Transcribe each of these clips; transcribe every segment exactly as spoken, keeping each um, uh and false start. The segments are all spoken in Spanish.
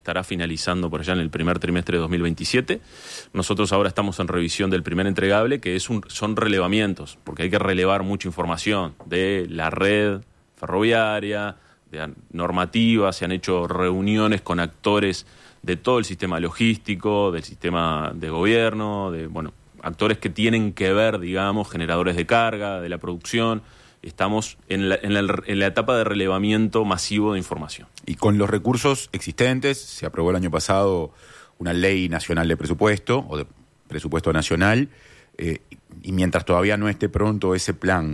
estará finalizando por allá en el primer trimestre de dos mil veintisiete. Nosotros ahora estamos en revisión del primer entregable, que es un, son relevamientos, porque hay que relevar mucha información de la red ferroviaria, de normativa, se han hecho reuniones con actores de todo el sistema logístico, del sistema de gobierno, de bueno, actores que tienen que ver, digamos, generadores de carga, de la producción. Estamos en la, en, la, en la etapa de relevamiento masivo de información. Y con los recursos existentes, se aprobó el año pasado una ley nacional de presupuesto, o de presupuesto nacional, eh, y mientras todavía no esté pronto ese plan,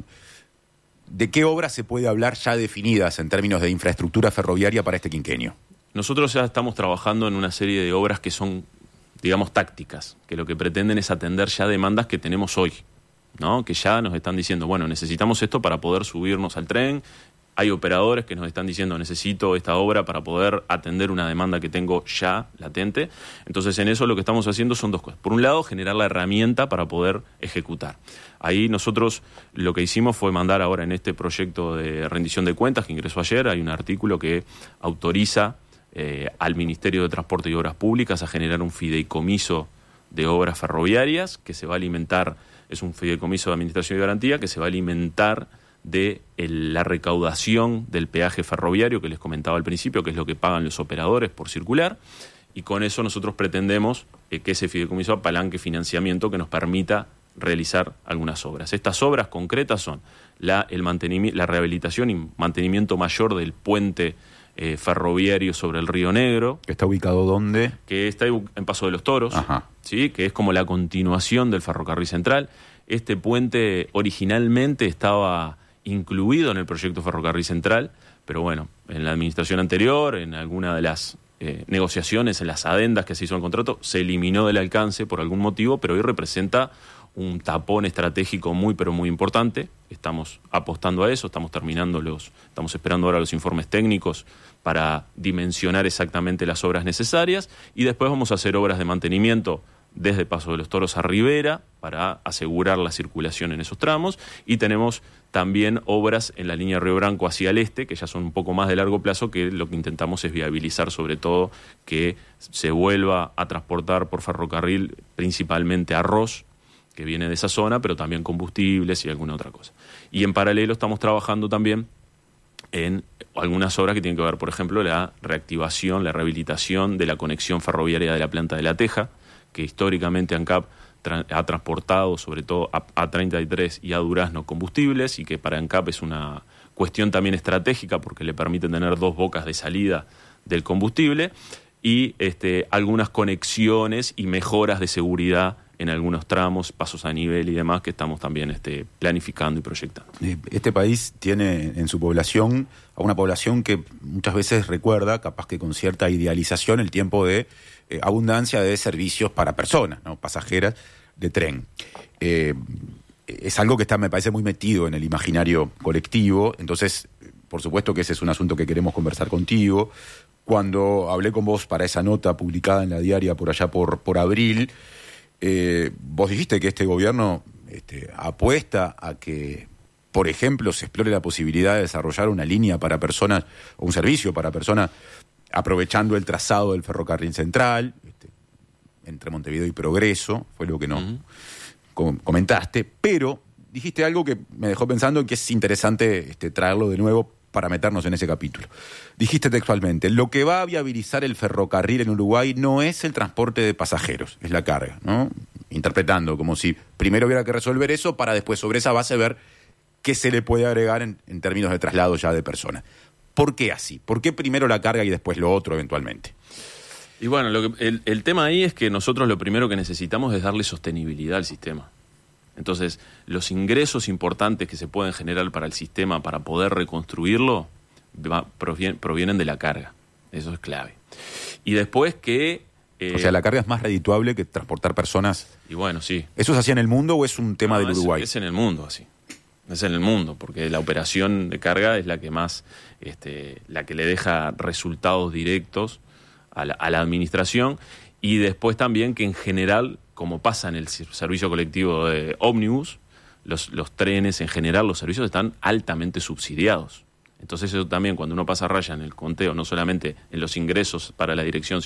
¿de qué obras se puede hablar ya definidas en términos de infraestructura ferroviaria para este quinquenio? Nosotros ya estamos trabajando en una serie de obras que son, digamos, tácticas, que lo que pretenden es atender ya demandas que tenemos hoy, ¿no? Que ya nos están diciendo, bueno, necesitamos esto para poder subirnos al tren. Hay operadores que nos están diciendo, necesito esta obra para poder atender una demanda que tengo ya latente. Entonces, en eso lo que estamos haciendo son dos cosas. Por un lado, generar la herramienta para poder ejecutar. Ahí nosotros lo que hicimos fue mandar ahora en este proyecto de rendición de cuentas que ingresó ayer, hay un artículo que autoriza eh, al Ministerio de Transporte y Obras Públicas a generar un fideicomiso de obras ferroviarias que se va a alimentar. Es un fideicomiso de administración y garantía que se va a alimentar de el, la recaudación del peaje ferroviario que les comentaba al principio, que es lo que pagan los operadores por circular, y con eso nosotros pretendemos eh, que ese fideicomiso apalanque financiamiento que nos permita realizar algunas obras. Estas obras concretas son la, el mantenimiento, la rehabilitación y mantenimiento mayor del puente eh, ferroviario sobre el Río Negro. ¿Está ubicado dónde? Que está en Paso de los Toros. Ajá. ¿Sí? Que es como la continuación del ferrocarril central. Este puente originalmente estaba incluido en el proyecto ferrocarril central, pero bueno, en la administración anterior, en alguna de las eh, negociaciones, en las adendas que se hizo en el contrato, se eliminó del alcance por algún motivo, pero hoy representa un tapón estratégico muy, pero muy importante. Estamos apostando a eso, estamos terminando los, estamos esperando ahora los informes técnicos para dimensionar exactamente las obras necesarias, y después vamos a hacer obras de mantenimiento desde Paso de los Toros a Rivera para asegurar la circulación en esos tramos, y tenemos también obras en la línea Río Branco hacia el este, que ya son un poco más de largo plazo, que lo que intentamos es viabilizar sobre todo que se vuelva a transportar por ferrocarril principalmente arroz, que viene de esa zona, pero también combustibles y alguna otra cosa. Y en paralelo estamos trabajando también en algunas obras que tienen que ver, por ejemplo, la reactivación, la rehabilitación de la conexión ferroviaria de la planta de La Teja, que históricamente ANCAP tra- ha transportado sobre todo a, a treinta y tres y a Durazno combustibles, y que para ANCAP es una cuestión también estratégica porque le permiten tener dos bocas de salida del combustible, y este, algunas conexiones y mejoras de seguridad en algunos tramos, pasos a nivel y demás, que estamos también este, planificando y proyectando. Este país tiene en su población a una población que muchas veces recuerda, capaz que con cierta idealización, el tiempo de eh, abundancia de servicios para personas, ¿no? Pasajeras de tren. Eh, es algo que está, me parece, muy metido en el imaginario colectivo. Entonces, por supuesto que ese es un asunto que queremos conversar contigo. Cuando hablé con vos para esa nota publicada en la diaria por allá por, por abril, Eh, vos dijiste que este gobierno este, apuesta a que, por ejemplo, se explore la posibilidad de desarrollar una línea para personas, o un servicio para personas, aprovechando el trazado del ferrocarril central, este, entre Montevideo y Progreso, fue lo que nos uh-huh. com- comentaste, pero dijiste algo que me dejó pensando que es interesante este, traerlo de nuevo para meternos en ese capítulo. Dijiste textualmente, lo que va a viabilizar el ferrocarril en Uruguay no es el transporte de pasajeros, es la carga, ¿no? Interpretando como si primero hubiera que resolver eso para después sobre esa base ver qué se le puede agregar en, en términos de traslado ya de personas. ¿Por qué así? ¿Por qué primero la carga y después lo otro eventualmente? Y bueno, lo que, el, el tema ahí es que nosotros lo primero que necesitamos es darle sostenibilidad al sistema. Entonces, los ingresos importantes que se pueden generar para el sistema para poder reconstruirlo va, provien, provienen de la carga. Eso es clave. Y después que... Eh, o sea, la carga es más redituable que transportar personas. Y bueno, sí. ¿Eso es así en el mundo o es un tema no, del es, Uruguay? Es en el mundo así. Es en el mundo, porque la operación de carga es la que más, este, la que le deja resultados directos a la, a la administración, y después también que en general, como pasa en el servicio colectivo de ómnibus, los, los trenes en general, los servicios están altamente subsidiados. Entonces eso también, cuando uno pasa raya en el conteo, no solamente en los ingresos para la dirección,